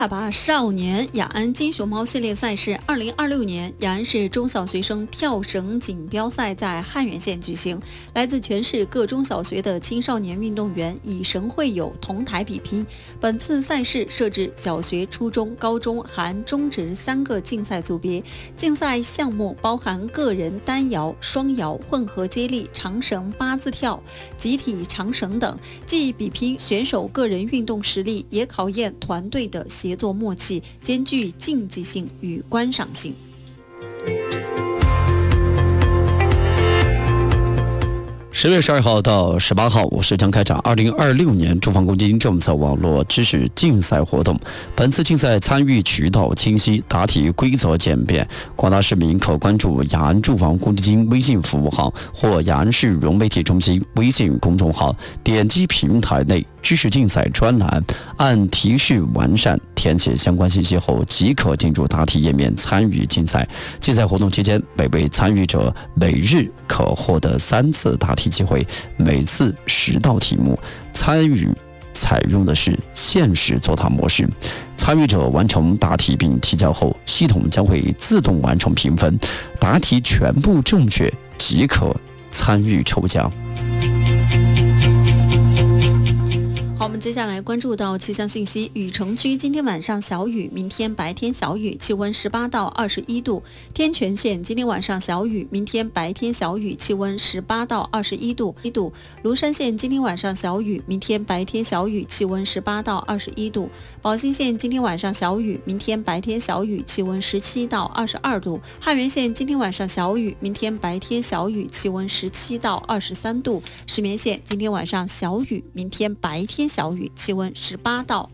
大把少年雅安金熊猫系列赛事2026年雅安市中小学生跳绳锦标赛在汉源县举行，来自全市各中小学的青少年运动员以绳会友同台比拼。本次赛事设置小学、初中、高中含中职3个竞赛组别，竞赛项目包含个人单摇、双摇、混合接力、长绳8字跳、集体长绳等，既比拼选手个人运动实力，也考验团队的协作默契，兼具竞技性与观赏性。 10月12号到18号，我市将开展2026年住房公积金政策网络知识竞赛活动。本次竞赛参与渠道清晰，答题规则简便，广大市民可关注雅安住房公积金微信服务号或雅安市融媒体中心微信公众号，点击平台内知识竞赛专栏，按提示完善填写相关信息后，即可进入答题页面参与竞赛。竞赛活动期间，每位参与者每日可获得3次答题机会，每次10道题目。参与采用的是限时作答模式，参与者完成答题并提交后，系统将会自动完成评分，答题全部正确即可参与抽奖。 好，我们接下来关注到气象信息。雨城区今天晚上小雨，明天白天小雨，气温18到21度。天全县今天晚上小雨，明天白天小雨，气温18到21度。庐山县今天晚上小雨，明天白天小雨，气温18到21度。宝兴县今天晚上小雨，明天白天小雨，气温17到22度。汉源县今天晚上小雨，明天白天小雨，气温17到23度。石棉县今天晚上小雨，明天白天小雨，气温18到